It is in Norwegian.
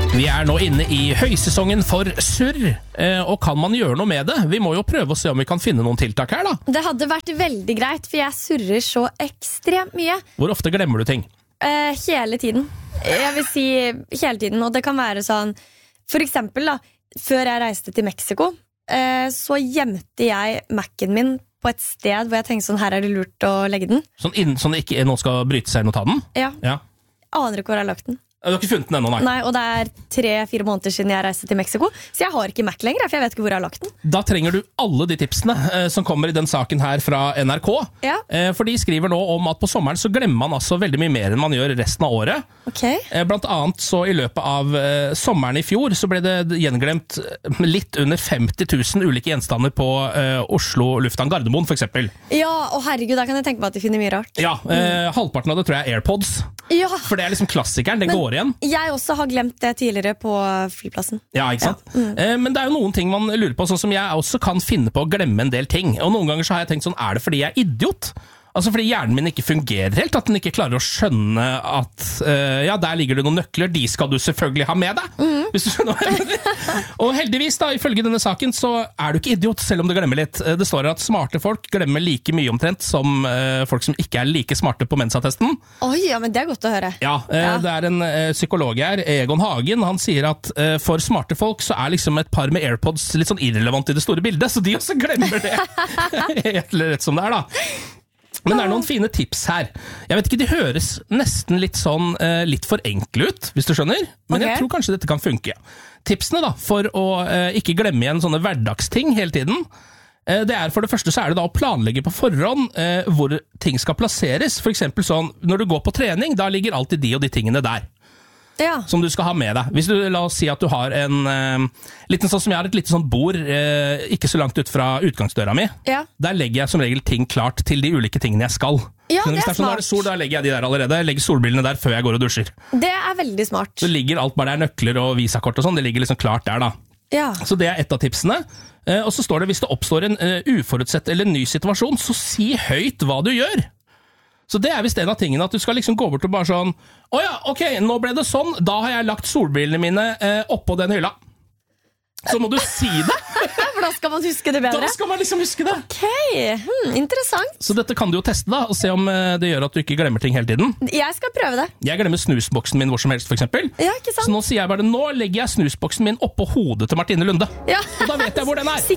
Vi nå inne i høysesongen for surr, og kan man gjøre noe med det? Vi må jo prøve å se om vi kan finne noen tiltak her da. Det hadde vært veldig greit, for jeg surrer så ekstremt mye. Hvor ofte glemmer du ting? Hele tiden. Jeg vil si hele tiden, og det kan være sånn, for eksempel da, før jeg reiste til Mexico, så gjemte jeg Mac'en min på et sted hvor jeg tenkte sånn, her det lurt å legge den. Sånn ikke noen skal bryte seg inn og ta den? Ja. Aner ikke hvor jeg har lagt den. Du har ikke funnet den ennå, nei? Nei, og det 3-4 måneder siden jeg reiste til Mexico, så jeg har ikke Mac lenger, for jeg vet ikke hvor jeg har lagt den. Da trenger du alle de tipsene som kommer i den saken her fra NRK. Ja. For de skriver nå om at på sommeren så glemmer man altså veldig mye mer enn man gjør resten av året. Okay. Blant annet så i løpet av sommeren i fjor så ble det gjenglemt litt under 50 000 ulike gjenstander på Oslo lufthavn Gardermoen for eksempel. Ja, og herregud, da kan jeg tenke meg at de finner mye rart. Ja, halvparten av det tror jeg AirPods. Ja. For det liksom klassikeren, det går igjen. Jeg også har glemt det tidligere på flyplassen. Ja, ikke sant? Ja. Men det jo noen ting man lurer på, sånn som jeg også kan finne på å glemme en del ting. Og noen ganger så har jeg tenkt sånn, det fordi jeg idiot? Altså fordi hjernen min ikke fungerer helt, at den ikke klarer å skjønne at der ligger det noen nøkler, de skal du selvfølgelig ha med deg, hvis du skjønner hva jeg mener. Og heldigvis da, ifølge denne saken, så du ikke idiot, selv om du glemmer litt. Det står at smarte folk glemmer like mye omtrent som folk som ikke like smarte på mensattesten. Oi, ja, men det godt å høre. Ja, det en psykolog her, Egon Hagen, han sier at for smarte folk så liksom et par med AirPods litt sånn irrelevant i det store bildet, så de også glemmer det. Helt rett som det da. Men det noen fine tips her. Jeg vet ikke, de høres nesten litt sånn litt for enkle ut, hvis du skjønner. Men jeg tror kanskje dette kan funke. Tipsene da, for å ikke glemme igjen sånne hverdagsting hele tiden, det for det første så det da å planlegge på forhånd hvor ting skal plasseres. For eksempel sånn, når du går på trening, da ligger alltid de og de tingene der. Ja. Som du skal ha med deg. Hvis du, la oss si at du har liten sånn som jeg har et lite sånt bord, ikke så langt ut fra utgangsdøra mi. Ja. Der legger jeg som regel ting klart til de ulike tingene jeg skal. Ja, hvis det sånn, da det sol, da legger jeg de der allerede. Jeg legger solbrillene der før jeg går og dusjer. Det veldig smart. Så ligger alt bare der, nøkler og visakort og sånn, det ligger liksom klart der da. Ja. Så det et av tipsene. Og så står det, hvis det oppstår en uforutsett eller ny situasjon, så si høyt hva du gjør. Så det visst en av tingene, at du skal liksom gå bort og bare sånn, ok, nå ble det sånn, da har jeg lagt solbrillene mine oppå den hylla. Så må du si det. For da skal man huske det bedre. Da skal man liksom huske det. Ok, interessant. Så dette kan du jo teste da, og se om det gjør at du ikke glemmer ting hele tiden. Jeg skal prøve det. Jeg glemmer snusboksen min hvor som helst, for eksempel. Ja, ikke sant? Så nå sier jeg bare, nå legger jeg snusboksen min oppå hodet til Martine Lunde. Ja. Og da vet jeg hvor den